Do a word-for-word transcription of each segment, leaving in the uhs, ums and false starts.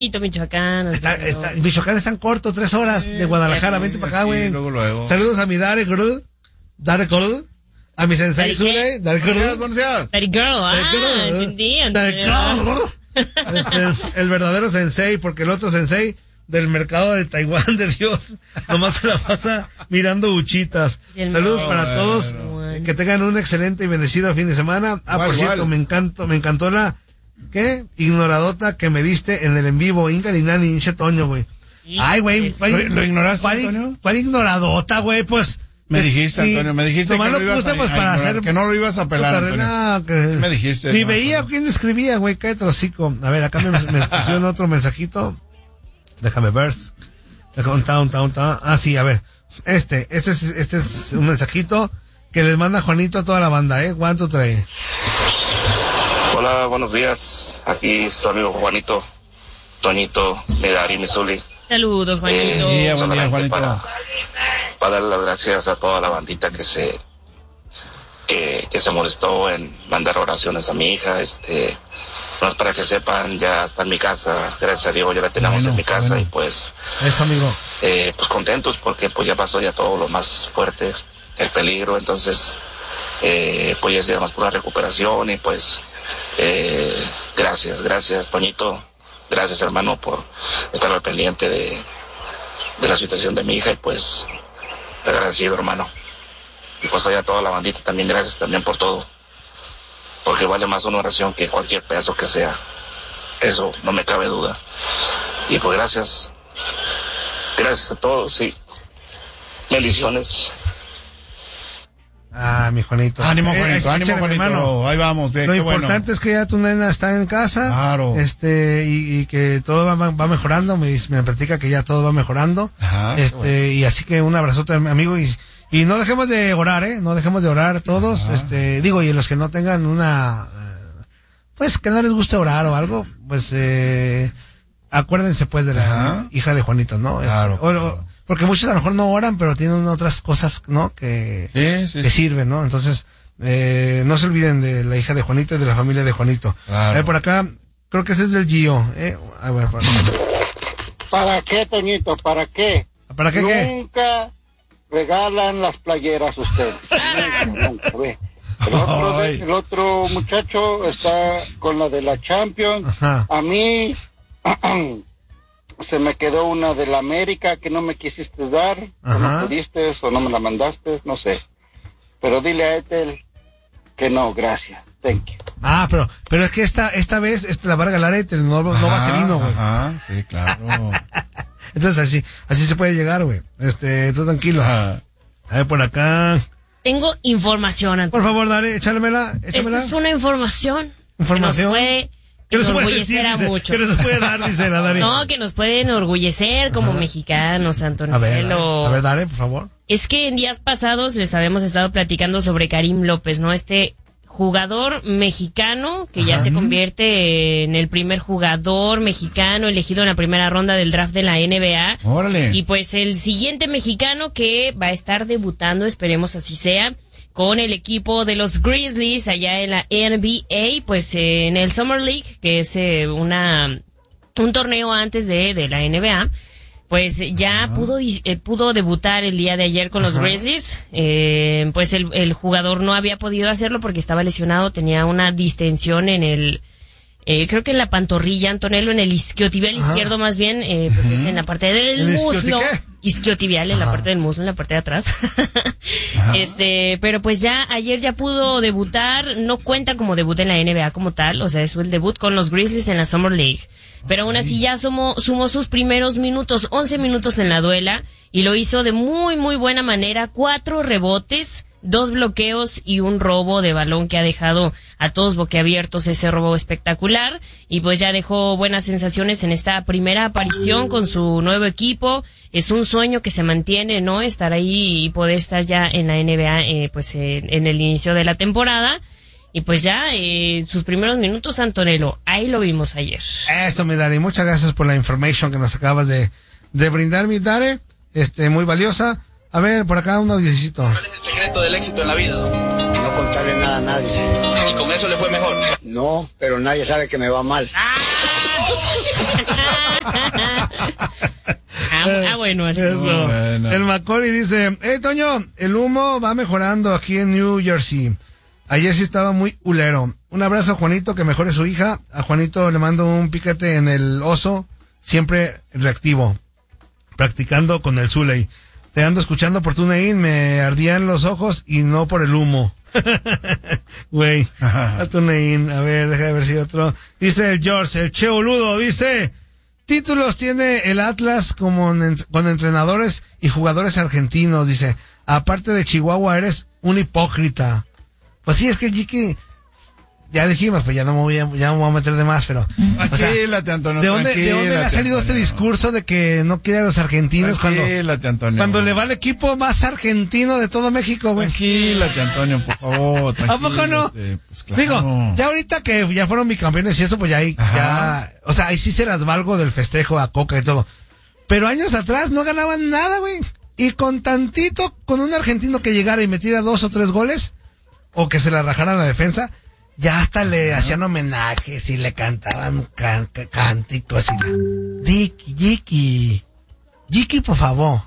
Michoacán. Está, está, Michoacán es tan corto, tres horas de Guadalajara, vente para acá, güey. Luego, luego. Saludos a mi Dare Girl, Dare Girl, a mi sensei Zule, Dare Girl. Buenos días. Daddy Girl, ah, entendí. Dare Girl. Este, el verdadero sensei, porque el otro sensei del mercado de Taiwán, de Dios, nomás se la pasa mirando huchitas. Saludos para todos, que tengan un excelente y bendecido fin de semana. Ah, por cierto, me encantó, me encantó la, ¿qué? Ignoradota que me diste en el en vivo, Inga Linani, Inche Toño, güey. Ay, güey, ¿Lo, ¿lo ignoraste, Antonio? ¿Cuál ignoradota, güey? Pues, me dijiste, y, Antonio, me dijiste que, lo lo ibas puse, a, pues, a para ignorar, hacer, que no lo ibas a pelar, Antonio. Que me dijiste. Ni no, veía Antonio. quién escribía, güey, cállate el hocico. A ver, acá me, me pusieron otro mensajito. Déjame ver. Déjame, un un un Ah, sí, a ver. Este, este es, este es un mensajito que les manda Juanito a toda la banda, ¿eh? ¿Cuánto trae? Hola, buenos días. Aquí su amigo Juanito, Toñito, Medari, Misuli. Saludos, Juanito. Eh, buen día, buen día, Juanito. Para, para darle las gracias a toda la bandita que se que, que se molestó en mandar oraciones a mi hija. Este, no es para que sepan, ya está en mi casa. Gracias a Dios, ya la tenemos Bueno, en mi casa bueno. y pues, Eso, amigo. eh, pues contentos porque pues ya pasó ya todo lo más fuerte, el peligro. Entonces, eh, pues ya es ya más pura recuperación y pues, eh, gracias, gracias, Toñito. Gracias, hermano, por estar al pendiente de, de la situación de mi hija y pues agradecido, hermano. Y pues allá toda la bandita también, gracias también por todo. Porque vale más una oración que cualquier pedazo que sea. Eso no me cabe duda. Y pues gracias. Gracias a todos y bendiciones. Ah, mi Juanito. Ánimo, Juanito, Eh, ánimo, échale, Juanito. hermano. Ahí vamos, bien, Lo qué importante bueno. es que ya tu nena está en casa. Claro. Este, y, y que todo va, va mejorando. Me, dice- me platica que ya todo va mejorando. Ajá, Este, bueno. y así que un abrazote, amigo. Y, y no dejemos de orar, ¿eh? No dejemos de orar todos. Ajá. Este, digo, y los que no tengan una, eh, pues que no les guste orar o algo, pues, eh, acuérdense pues de la Ajá. hija de Juanito, ¿no? Claro, Este, o- o- porque muchos a lo mejor no oran, pero tienen otras cosas, ¿no? Que, Sí, sí, que sí. sirven, ¿no? Entonces, eh, no se olviden de la hija de Juanito y de la familia de Juanito. Claro. A ver, por acá, creo que ese es del Gio, ¿eh? A ver, por acá. ¿Para qué, Toñito? ¿Para qué? ¿Para qué qué? Nunca regalan las playeras ustedes. Nunca, nunca. Ve. El otro, de- Ay. el otro muchacho está con la de la Champions. Ajá. A mí se me quedó una de la América que no me quisiste dar. O Ajá. no pudiste o no me la mandaste, no sé. Pero dile a Ethel que no, gracias. Thank you. Ah, pero, pero es que esta, esta vez, este la va a regalar Ethel, no, no va a ser vino, güey. Ajá, sí, claro. Entonces así, así se puede llegar, güey. Este, tú tranquilo. Ajá. A ver, por acá. Tengo información, Por Antonio. favor, dale, échalemela, Esta échamela. es una información, Información. que nos puede ¿Qué nos puede enorgullecer decir? a Dice, muchos. ¿qué nos puede dar? Dice la Dari. No, que nos puede enorgullecer como Ajá. mexicanos, Antonio. A ver, dale, a ver, dale, por favor. Es que en días pasados les habíamos estado platicando sobre Karim López, ¿no? Este jugador mexicano que ya Ajá. se convierte en el primer jugador mexicano elegido en la primera ronda del draft de la N B A. Órale. Y pues el siguiente mexicano que va a estar debutando, esperemos así sea, con el equipo de los Grizzlies allá en la N B A, pues eh, en el Summer League, que es eh, una un torneo antes de, de la N B A. Pues ya pudo dis- eh, pudo debutar el día de ayer con los Ajá. Grizzlies. Eh, pues el, el jugador no había podido hacerlo porque estaba lesionado, tenía una distensión en el, eh, creo que en la pantorrilla, Antonello, en el isquiotibial Ajá. izquierdo más bien, eh, pues es en la parte del ¿El muslo. isquiotiqué? Isquiotibial, en la Ajá. parte del muslo, en la parte de atrás. Este, pero pues ya ayer ya pudo debutar, no cuenta como debut en la N B A como tal, o sea, es el debut con los Grizzlies en la Summer League. Pero aún así ya sumó, sumó sus primeros minutos, once minutos en la duela, y lo hizo de muy, muy buena manera, cuatro rebotes, dos bloqueos y un robo de balón que ha dejado a todos boquiabiertos, ese robo espectacular, y pues ya dejó buenas sensaciones en esta primera aparición con su nuevo equipo. Es un sueño que se mantiene, ¿no? Estar ahí y poder estar ya en la N B A, eh, pues eh, en el inicio de la temporada. Y pues ya, eh, sus primeros minutos, Antonello, ahí lo vimos ayer. Eso, mi Dari, muchas gracias por la information que nos acabas de, de brindar, mi Dari, este, muy valiosa. A ver, por acá un audiocito. ¿Cuál es el secreto del éxito en la vida? No contarle nada a nadie. ¿Y con eso le fue mejor? No, pero nadie sabe que me va mal. ¡Ah! bueno. Así Eso. como... Bueno. El Macaulay dice, hey Toño, el humo va mejorando aquí en New Jersey. Ayer sí estaba muy hulero. Un abrazo a Juanito, que mejore su hija. A Juanito le mando un piquete en el oso, siempre reactivo, practicando con el Zuley. Te ando escuchando por TuneIn, me ardían los ojos y no por el humo. Güey, a TuneIn, a ver, deja de ver si otro. Dice el George, el Che Boludo, dice, títulos tiene el Atlas como en, con entrenadores y jugadores argentinos, dice, aparte de Chihuahua eres un hipócrita. Pues sí, es que el Jiki, ya dijimos, pues ya no me voy a, ya no me voy a meter de más, pero... Tranquilate, o sea, Antonio, ¿de dónde, ¿de dónde le ha salido este discurso de que no quiere a los argentinos cuando, Antonio. cuando le va al equipo más argentino de todo México, güey? Tranquilate, Antonio, por favor. ¿A poco no? Pues claro. Digo, ya ahorita que ya fueron bicampeones y eso, pues ya ahí, ya, o sea, ahí sí se las valgo del festejo a Coca y todo. Pero años atrás no ganaban nada, güey. Y con tantito, con un argentino que llegara y metiera dos o tres goles, o que se la rajara la defensa, ya hasta le hacían homenajes y le cantaban can, can, cantitos y la... Jiki, Jiki, Jiki, por favor.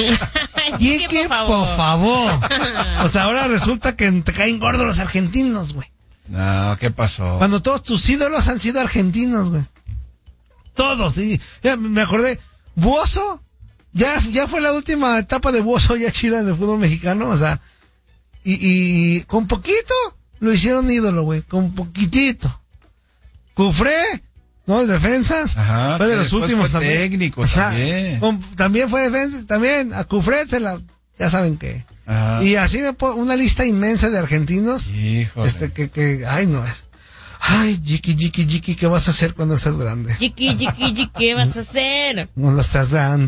Jiki, por favor. O sea, ahora resulta que te caen gordos los argentinos, güey. No, ¿qué pasó? Cuando todos tus ídolos han sido argentinos, güey. Todos, sí. Ya me acordé, Buoso, ya, ya fue la última etapa de Buoso ya chida en el fútbol mexicano, o sea, y, y con poquito lo hicieron ídolo, güey, con poquitito. Cufré, ¿no? El defensa. Ajá, fue de los últimos fue también. técnico Ajá, también. con, también fue defensa, también a Cufré se la, ya saben qué. Ajá. Y así me pongo una lista inmensa de argentinos. Híjole. Este, que, que, ay, no es. Ay, Jiki, Jiki, Jiki, ¿qué vas a hacer cuando estás grande? Jiki, Jiki, Jiki, ¿qué vas a hacer? Cuando estás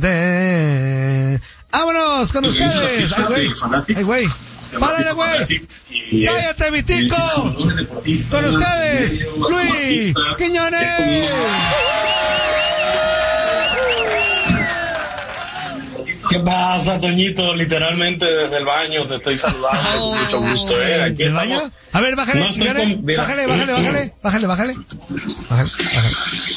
grande. ¡Vámonos con ustedes! ¡Ay, güey! ¡Ay, güey! ¡Párale, güey! ¡Cállate, mi tico! Con ustedes, Luis Quiñones. ¿Qué pasa, Toñito? Literalmente desde el baño te estoy saludando con mucho gusto, ¿eh? Aquí ¿El baño? A ver, bájale, no estoy Quiñones, con... Mira, bájale, bájale, bájale, bájale, bájale. Bájale, bájale.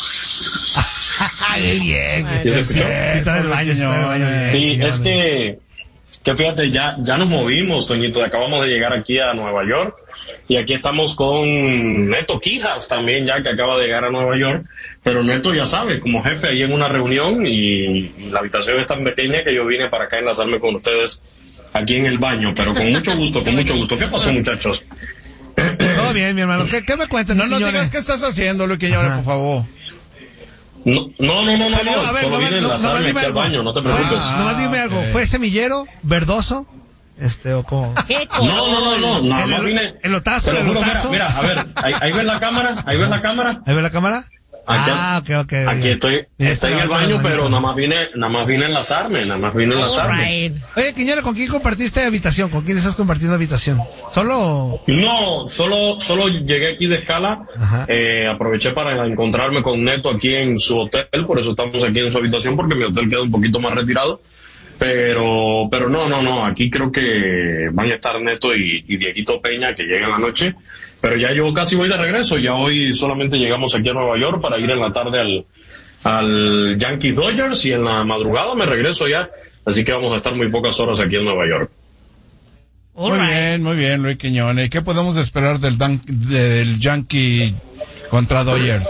Ay, bien. ¿Ya se escuchó? Está en el baño, está en el baño. Bien, Sí, Quiñones. es que, que fíjate, ya, ya nos movimos, Toñito, acabamos de llegar aquí a Nueva York y aquí estamos con Neto Quijas también, ya que acaba de llegar a Nueva York, pero Neto ya sabe, como jefe ahí en una reunión y, y la habitación es tan pequeña que yo vine para acá a enlazarme con ustedes aquí en el baño, pero con mucho gusto, con mucho gusto. ¿Qué pasó, muchachos? Todo bien, mi hermano. ¿Qué, qué me cuentas, No nos Quiñones? digas qué estás haciendo, Luis Quiñones, por favor. No, no, no, no, no, Salió, a no, ver, solo nomás- vine a no- enlazarme nomás dime aquí al algo. baño, no te preocupes. Ah, nomás dime algo. ok. ¿Fue semillero, verdoso? Este, o como... ¿Qué No, no, no, no, nada El- más el- vine. el otazo, te lo el juro, otazo. Mira, mira, a ver, ahí, ahí ves la cámara, ahí ves la cámara. ¿Ahí ve la cámara? Aquí, Ah, ok, ok. aquí bien. estoy, Mira, estoy en el lavando baño, las pero manitas. nada más vine, nada más vine a enlazarme, nada más vine a enlazarme. Alright. Oye, Quiñones, ¿con quién compartiste habitación? ¿Con quién estás compartiendo habitación? ¿Solo? No, solo, solo llegué aquí de escala, Ajá. eh, aproveché para encontrarme con Neto aquí en su hotel, por eso estamos aquí en su habitación, porque mi hotel queda un poquito más retirado. Pero, pero no, no, no, aquí creo que van a estar Neto y, y Dieguito Peña, que llegan la noche, pero ya yo casi voy de regreso, ya hoy solamente llegamos aquí a Nueva York para ir en la tarde al, al Yankees Dodgers y en la madrugada me regreso ya, así que vamos a estar muy pocas horas aquí en Nueva York. Muy Alright. bien, muy bien, Luis Quiñones. ¿Qué podemos esperar del, dan- del Yankee contra Dodgers?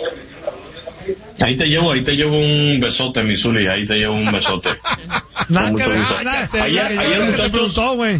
Ahí te llevo, ahí te llevo un besote, mi Zuli, ahí te llevo un besote. Nada Con que mucho ver, gusto. nada, te- Ayer- te- ayer, te muchachos- preguntó, güey.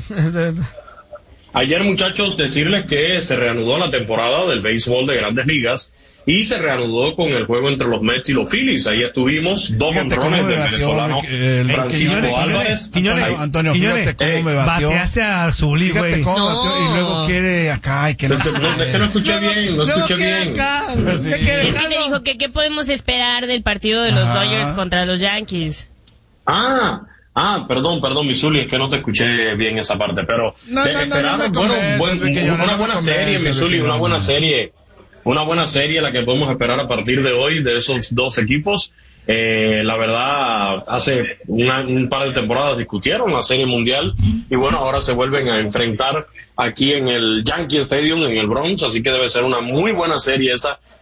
Ayer, muchachos, decirles que se reanudó la temporada del béisbol de Grandes Ligas y se reanudó con el juego entre los Mets y los Phillies. Ahí estuvimos, dos Fíjate cómo honrones me del batió, venezolano eh, el- Francisco Quiñones, Álvarez. Quiñones, Antonio, Antonio, Quiñones, fíjate cómo eh, me batió. Bateaste a Zuli, Fíjate güey. cómo No. batió y luego quiere acá y que no. No, no, es que no escuché bien, no Luego escuché quiere bien. acá, Sí. ¿qué quiere, Es que te Carlos? dijo que qué podemos esperar del partido de los Ajá. Dodgers contra los Yankees. Ah, ah, perdón, perdón, mi Zuli, es que no te escuché bien esa parte, pero No, de no, no, esperar, no me bueno, convence, buen- Luis Quiñones, una no me buena convence, serie, mi Luis Zuli, una Quiñones. buena serie, una buena serie la que podemos esperar a partir de hoy de esos dos equipos. Eh, la verdad, hace una- un par de temporadas discutieron la Serie Mundial y bueno, ahora se vuelven a enfrentar aquí en el Yankee Stadium, en el Bronx, así que debe ser una muy buena serie esa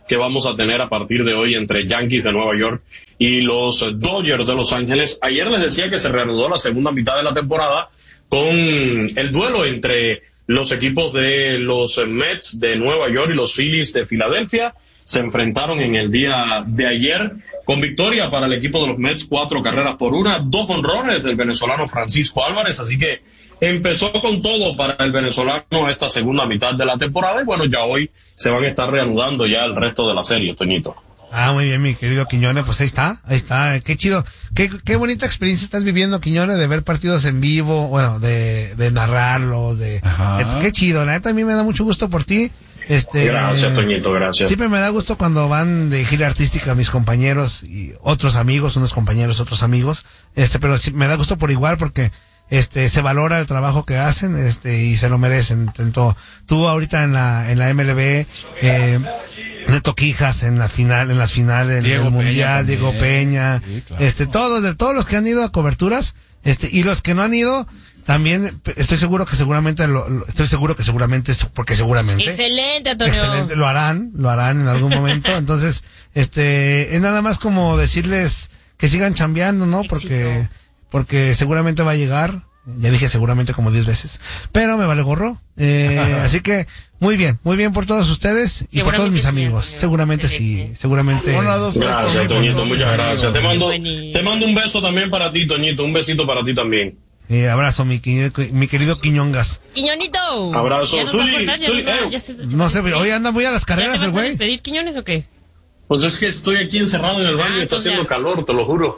que vamos a tener a partir de hoy entre Yankees de Nueva York y los Dodgers de Los Ángeles. Ayer les decía que se reanudó la segunda mitad de la temporada con el duelo entre los equipos de los Mets de Nueva York y los Phillies de Filadelfia. Se enfrentaron en el día de ayer con victoria para el equipo de los Mets, cuatro carreras por una, dos honrones del venezolano Francisco Álvarez, así que empezó con todo para el venezolano esta segunda mitad de la temporada y bueno, ya hoy se van a estar reanudando ya el resto de la serie, Toñito. Ah, muy bien, mi querido Quiñones, pues ahí está, ahí está, qué chido, qué, qué bonita experiencia estás viviendo, Quiñones, de ver partidos en vivo, bueno, de, de narrarlos, de, de qué chido, la neta a mí me da mucho gusto por ti. Este, gracias, Toñito, gracias. Siempre me da gusto cuando van de gira artística mis compañeros y otros amigos, unos compañeros, otros amigos, este, pero sí, me da gusto por igual porque, este, se valora el trabajo que hacen, este, y se lo merecen. Tanto tú ahorita en la, en la M L B, eh, Neto Quijas en la final, en las finales Diego del Mundial, Peña Diego Peña, sí, claro. este, todos, de todos los que han ido a coberturas, este, y los que no han ido, también estoy seguro que seguramente lo, lo, estoy seguro que seguramente porque seguramente excelente, Antonio. Excelente, lo harán, lo harán en algún momento. Entonces, este, es nada más como decirles que sigan chambeando, ¿no? Porque porque seguramente va a llegar. Ya dije seguramente como diez veces, pero me vale gorro. Eh, así que muy bien, muy bien por todos ustedes y por todos mis amigos. Sí, seguramente sí, seguramente. Una, dos, tres, gracias, Toñito, muchas gracias. Te mando, te mando un beso también para ti, Toñito, un besito para ti también. Eh, abrazo, mi, mi querido Quiñongas. Quiñonito. Abrazo. Ya Zuli, cortar, ya Zuli, no, eh. ya se, se No sé, hoy anda muy a las ¿Ya carreras te el vas a güey. despedir, Quiñones, o qué? Pues es que estoy aquí encerrado en el baño Ah, y está entonces haciendo ya. calor, te lo juro.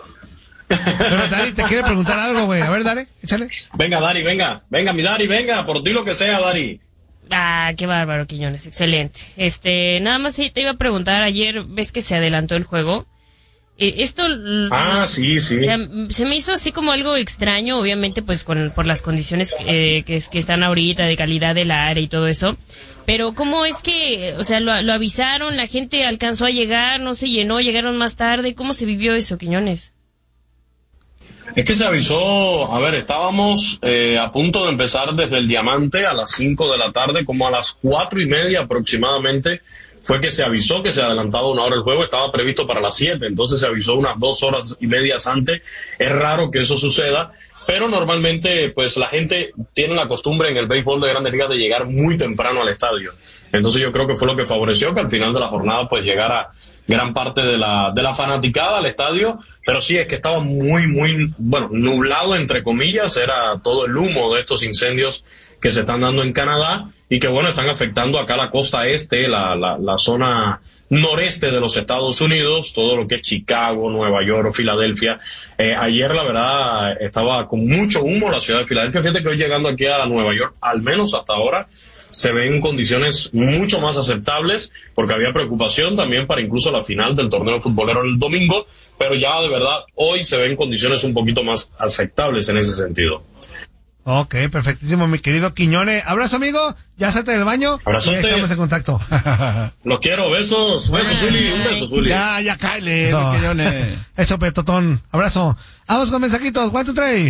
Pero Dari te quiere preguntar algo, güey. A ver, Dari, échale. Venga, Dari, venga. Venga, mi Dari, venga. Por ti lo que sea, Dari. Ah, qué bárbaro, Quiñones, excelente. Este, nada más sí te iba a preguntar, ayer ves que se adelantó el juego. Eh, esto Ah, sí, sí. O sea, se me hizo así como algo extraño, obviamente, pues con, por las condiciones eh, que, que están ahorita, de calidad del aire y todo eso. Pero ¿cómo es que, o sea, lo, lo avisaron, la gente alcanzó a llegar, no se llenó, llegaron más tarde? ¿Cómo se vivió eso, Quiñones? Es que se avisó, a ver, estábamos eh, a punto de empezar desde el Diamante a las cinco de la tarde, como a las cuatro y media aproximadamente, fue que se avisó que se adelantaba una hora el juego, estaba previsto para las siete, entonces se avisó unas dos horas y medias antes. Es raro que eso suceda, pero normalmente pues la gente tiene la costumbre en el béisbol de Grandes Ligas de llegar muy temprano al estadio. Entonces yo creo que fue lo que favoreció que al final de la jornada pues llegara gran parte de la de la fanaticada al estadio, pero sí es que estaba muy, muy, bueno, nublado entre comillas, era todo el humo de estos incendios que se están dando en Canadá y que bueno, están afectando acá la costa este, la, la, la zona noreste de los Estados Unidos, todo lo que es Chicago, Nueva York o Filadelfia. Eh, ayer la verdad estaba con mucho humo la ciudad de Filadelfia. Fíjate que hoy llegando aquí a Nueva York, al menos hasta ahora, se ven condiciones mucho más aceptables, porque había preocupación también para incluso la final del torneo futbolero el domingo, pero ya de verdad hoy se ven condiciones un poquito más aceptables en ese sentido. Ok, perfectísimo, mi querido Quiñones. Abrazo, amigo. Ya salte del baño. Abrazote. Y estamos en contacto. Los quiero. Besos. Besos, Zuli. Un beso, Zuli. Ya, ya, cáele, Eso. Quiñones. Eso, petotón. Abrazo. Vamos con mensajitos. One, two, three.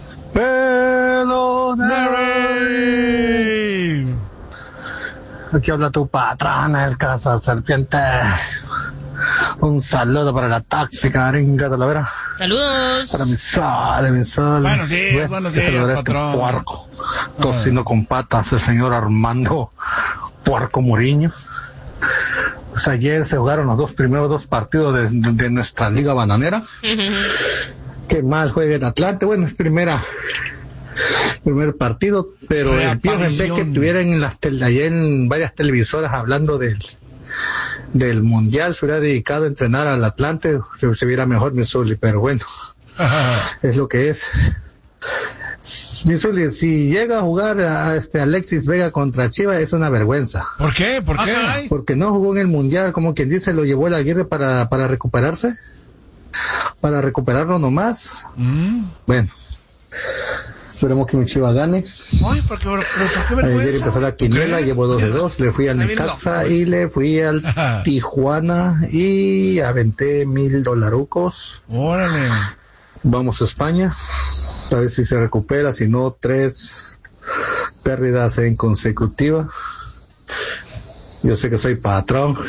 Perdóname. Aquí habla tu patrona, el Casa Serpiente. Un saludo para la tóxica ringa de la vera. Saludos. Para mi sol, mi sol. Buenos días, buenos días, este patrón. puerco. Tocino con patas, el señor Armando Puerco Muriño. Pues ayer se jugaron los dos primeros dos partidos de, de nuestra liga bananera. Qué mal juega el Atlante. Bueno, es primera primer partido, pero el Pío, en vez que estuvieran en las tele, ayer en varias televisoras hablando del del mundial, se hubiera dedicado a entrenar al Atlante, se viera mejor Missouri, pero bueno, es lo que es. Missouri, si llega a jugar a este Alexis Vega contra Chivas, es una vergüenza. ¿Por qué? ¿Por qué? Ay. Porque no jugó en el mundial, como quien dice, lo llevó el Aguirre para, para recuperarse, para recuperarlo nomás. Mm. Bueno, esperemos que mi Chiva gane. Ay, ¿por qué, por, por qué Ayer vergüenza? empezó la quinela, llevo dos de dos, le fui al Necaxa y le fui al Tijuana y aventé mil dolarucos. Órale. Vamos a España, a ver si se recupera, si no, tres pérdidas en consecutiva. Yo sé que soy patrón,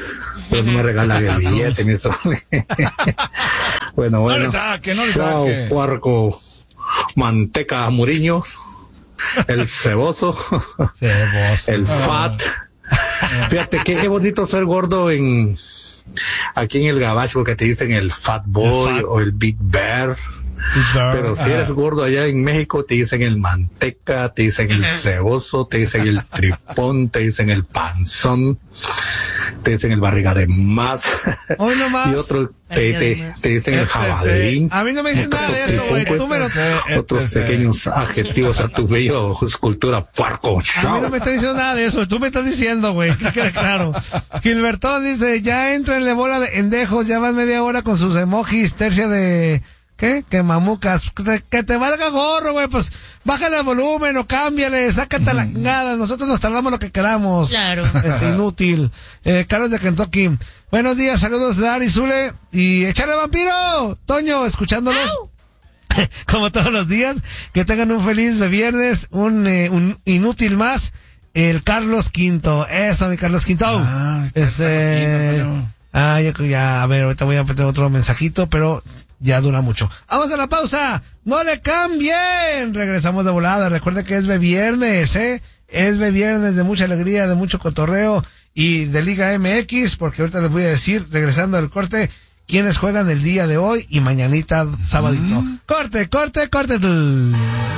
pero no me regalan el billete, mi eso. Bueno, bueno. No le saque, no le Chao, saque. puerco, manteca, Muriño, el ceboso, Ceboso. el fat. Fíjate qué, qué bonito ser gordo en aquí en el gabacho, porque te dicen el fat boy El fat. o el big bear. Pero si eres gordo allá en México, te dicen el manteca, te dicen el ceboso, te dicen el tripón, te dicen el panzón, te dicen el barriga de más. Hoy nomás. Y otro te, te, te dicen el Este, jabalín. A mí no me dicen nada de eso, güey. Tú me lo... Otros Este, pequeños adjetivos a tu bello escultura puerco. A mí no me está diciendo nada de eso, tú me estás diciendo, güey, que quede claro. Gilbertón dice, ya entrenle bola de endejos, ya van media hora con sus emojis, tercia de... ¿Qué? Que mamucas, que te, que te valga gorro, güey, pues bájale el volumen o cámbiale, sácate la chingada, nosotros nos tardamos lo que queramos. Claro. Este, inútil. Eh, Carlos de Kentucky. Buenos días, saludos de Ari Zule y échale vampiro, Toño, escuchándolos. Como todos los días, que tengan un feliz viernes, un, eh, un inútil más, el Carlos Quinto. Eso, mi Carlos Quinto. Ah, está este... Carlos Quinto, Ah, ya, ya, a ver, ahorita voy a meter otro mensajito, pero ya dura mucho. Vamos a la pausa, no le cambien, regresamos de volada, recuerden que es de viernes, eh, es de viernes de mucha alegría, de mucho cotorreo y de Liga M X, porque ahorita les voy a decir, regresando al corte, quiénes juegan el día de hoy y mañanita, sabadito. Mm. Corte, corte, corte.